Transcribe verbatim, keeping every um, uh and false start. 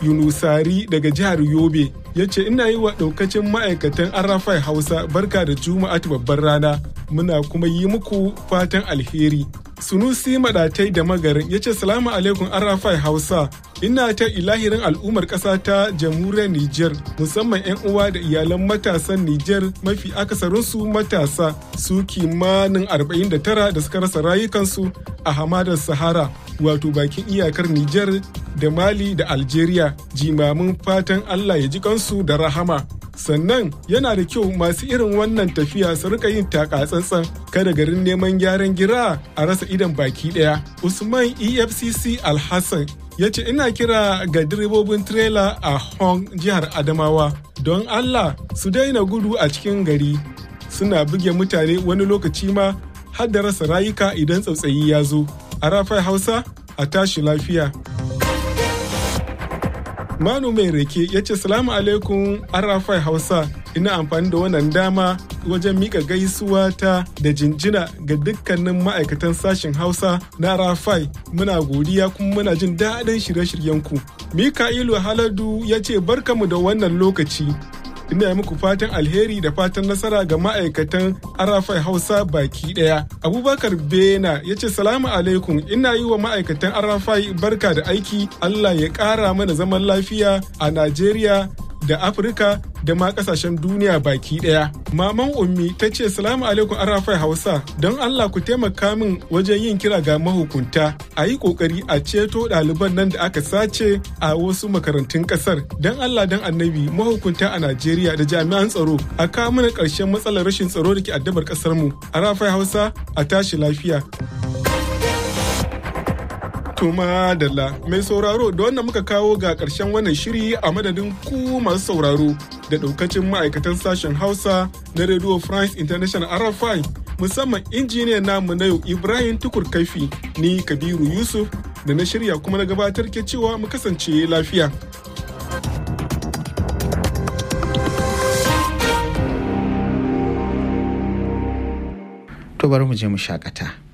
Yunusari daga jihar Yobe ya ce ina yi wa ɗaukacin ma'aikatan Arafai Hausa barka da Juma'atu babbar rana, muna kuma yi muku fatan alheri. Sunusi Madatai da Magarin ya ce salamu alaikum Arafai Hausa, ina ta ilahirin al'ummar ƙasa ta jamhuriyar Nijar, musamman 'yan uwa da iyalan matasan Nijar, mafi akasarinsu matasa su kimanin arba'in da tara da suka rasa rayukansu a hamadar Sahara, wato bakin iyakar Nijar da Mali da Algeria. Jimamin fatan Allah ya ji kansu da rahama. Sannan yana da kyau masu irin wannan tafiya su rika yin taka-tsantsan, kada garin neman gyaran gira a rasa idan baki daya. Usman E F C C Alhassan ya ce ina kira ga direbobin tirela a Hong jihar Adamawa don Allah su daina gudu a cikin gari, suna buge mutane wani lokaci ma har da rasa rayuka idan tsautsayi ya zo. Arafai Hausa a tashi lafiya. Manu mai rake ya ce salamu alaikum Arafai Hausa, ina amfani da wannan dama wajen mika gaisuwa ta da jinjina ga dukkanin ma'aikatan sashen Hausa na Arafai. Muna godiya kuma muna jin daɗin shirye-shiryenku. Mika'ilu Haladu ya ce barkamu da wannan lokaci. Ina yi muku fatan alheri da fatan nasara ga ma'aikatan Arafai Hausa baki ɗaya. Abubakar Bena ya ce salamu alaikum, ina yi wa ma'aikatan Arafai barka da aiki. Allah ya ƙara mana zaman lafiya a Najeriya da Afirka da ma kasashen duniya baki daya. Maman Ummi ta ce salamu alaikum Arafai Hausa, don Allah ku taimaka min wajen yin kira ga mahukunta a yi kokari a ceto ɗaliban nan da aka sace a wasu makarantun ƙasar. Don Allah don Annabi mahukunta a Najeriya da jami'an tsaro a kawo mana ƙarshen matsalar rashin tsaro da ke addabar ƙasar mu. Arafai Hausa a tashi lafiya. Tuma Dalla mai sauraro da wannan muka kawo ga ƙarshen wannan shiri a madadin ku masu sauraro da ɗaukacin ma'aikatan sashen Hausa na Radio France International Arafai, musamman injiniyan namu na yau Ibrahim Tukur Kaifi, ni Kabiru Yusuf da na shirya kuma na gabatar ke cewa mu kasance lafiya. To bari mu je mu shakata.